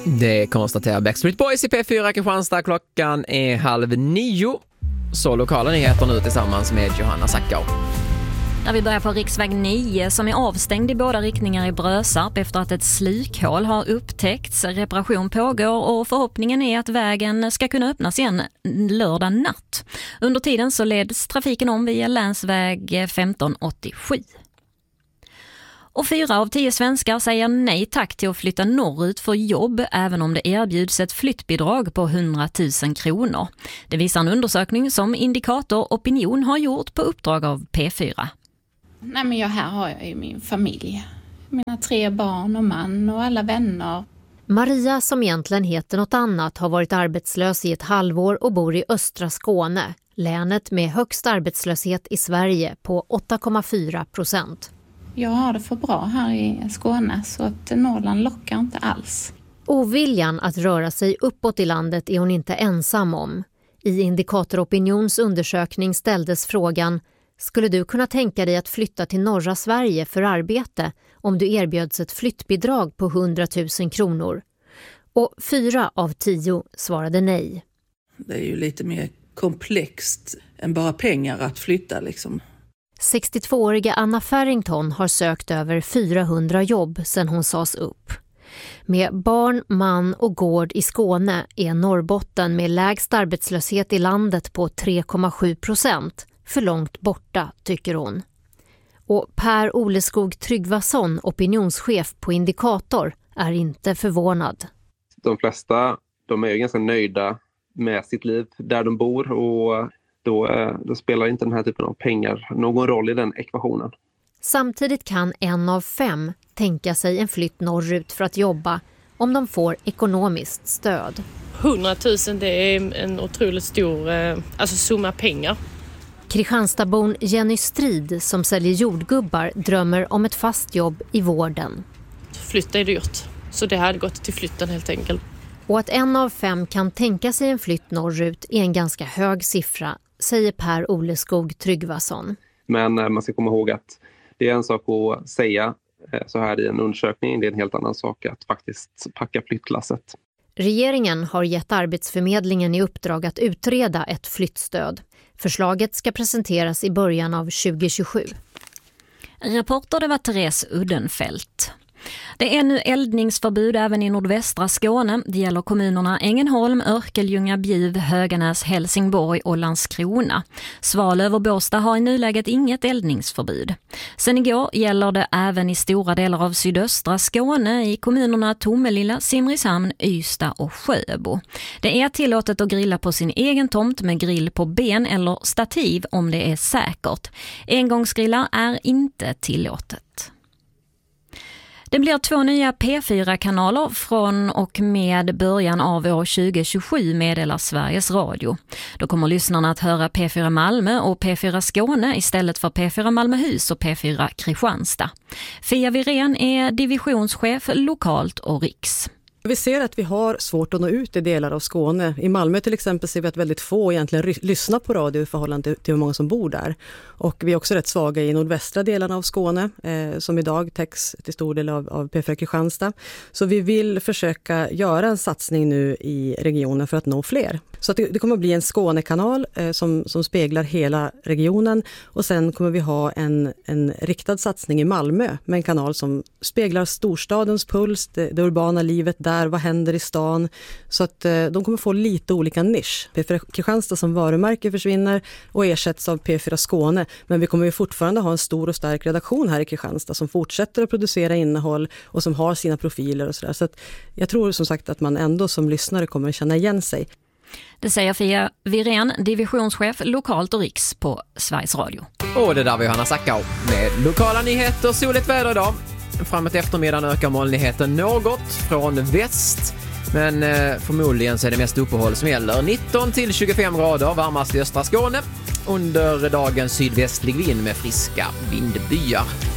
Det konstaterar Backstreet Boys i P4 Kristianstad. Klockan är 8:30. Så lokala nyheter nu tillsammans med Johanna Sackau. Där vi börjar på riksväg 9 som är avstängd i båda riktningar i Brösarp efter att ett slukhål har upptäckts. Reparation pågår och förhoppningen är att vägen ska kunna öppnas igen lördag natt. Under tiden så leds trafiken om via länsväg 1587. Och 4 av 10 svenskar säger nej tack till att flytta norrut för jobb även om det erbjuds ett flyttbidrag på 100 000 kronor. Det visar en undersökning som Indikator Opinion har gjort på uppdrag av P4. Nej, men här har jag ju min familj. Mina 3 barn och man och alla vänner. Maria, som egentligen heter något annat, har varit arbetslös i ett halvår och bor i östra Skåne. Länet med högst arbetslöshet i Sverige på 8,4%. Jag har det för bra här i Skåne så att Norrland lockar inte alls. Oviljan att röra sig uppåt i landet är hon inte ensam om. I Indikator Opinions undersökning ställdes frågan: skulle du kunna tänka dig att flytta till norra Sverige för arbete om du erbjöds ett flyttbidrag på 100 000 kronor? Och 4 av 10 svarade nej. Det är ju lite mer komplext än bara pengar att flytta liksom. 62-åriga Anna Farrington har sökt över 400 jobb sedan hon sades upp. Med barn, man och gård i Skåne är Norrbotten med lägst arbetslöshet i landet på 3,7% för långt borta, tycker hon. Och Per Oleskog Tryggvason, opinionschef på Indikator, är inte förvånad. De flesta de är ganska nöjda med sitt liv där de bor och då spelar inte den här typen av pengar någon roll i den ekvationen. Samtidigt kan 1 av 5 tänka sig en flytt norrut för att jobba om de får ekonomiskt stöd. 100 000 det är en otroligt stor summa pengar. Kristianstadsbon Jenny Strid som säljer jordgubbar drömmer om ett fast jobb i vården. Flytta är dyrt, så det hade gått till flytten helt enkelt. Och att 1 av 5 kan tänka sig en flytt norrut är en ganska hög siffra, säger Per Oleskog Tryggvason. Men man ska komma ihåg att det är en sak att säga så här i en undersökning, det är en helt annan sak att faktiskt packa flyttlasset. Regeringen har gett Arbetsförmedlingen i uppdrag att utreda ett flyttstöd. Förslaget ska presenteras i början av 2027. Reporter det var Therese Uddenfelt. Det är nu eldningsförbud även i nordvästra Skåne. Det gäller kommunerna Ängelholm, Örkelljunga, Bjuv, Höganäs, Helsingborg och Landskrona. Svalöv och Båstad har i nuläget inget eldningsförbud. Sen igår gäller det även i stora delar av sydöstra Skåne i kommunerna Tomelilla, Simrishamn, Ystad och Sjöbo. Det är tillåtet att grilla på sin egen tomt med grill på ben eller stativ om det är säkert. Engångsgrillar är inte tillåtet. Det blir 2 nya P4-kanaler från och med början av år 2027, meddelar Sveriges Radio. Då kommer lyssnarna att höra P4 Malmö och P4 Skåne istället för P4 Malmöhus och P4 Kristianstad. Fia Wirén är divisionschef lokalt och riks. Vi ser att vi har svårt att nå ut i delar av Skåne. I Malmö till exempel ser vi att väldigt få egentligen lyssnar på radio i förhållande till hur många som bor där. Och vi är också rätt svaga i nordvästra delarna av Skåne som idag täcks till stor del av P4 Kristianstad. Så vi vill försöka göra en satsning nu i regionen för att nå fler. Så att det kommer att bli en Skånekanal som speglar hela regionen och sen kommer vi ha en riktad satsning i Malmö med en kanal som speglar storstadens puls, det urbana livet där, vad händer i stan. Så att de kommer få lite olika nisch. P4 Kristianstad som varumärke försvinner och ersätts av P4 Skåne, men vi kommer ju fortfarande ha en stor och stark redaktion här i Kristianstad som fortsätter att producera innehåll och som har sina profiler och sådär. Så att jag tror som sagt att man ändå som lyssnare kommer att känna igen sig. Det säger Fia Wirén, divisionschef lokalt och riks på Sveriges Radio. Och det där var Johanna Sackau med lokala nyheter, soligt väder idag. Framåt eftermiddagen ökar molnigheten något från väst. Men förmodligen så är det mest uppehåll som gäller. 19 till 25 grader varmast i östra Skåne. Under dagen sydvästlig vind med friska vindbyar.